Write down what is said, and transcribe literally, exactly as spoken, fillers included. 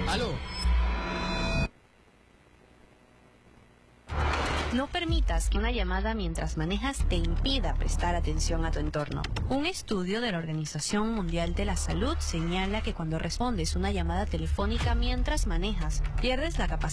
Aló. No permitas que una llamada mientras manejas te impida prestar atención a tu entorno. Un estudio de la Organización Mundial de la Salud señala que cuando respondes una llamada telefónica mientras manejas, pierdes la capacidad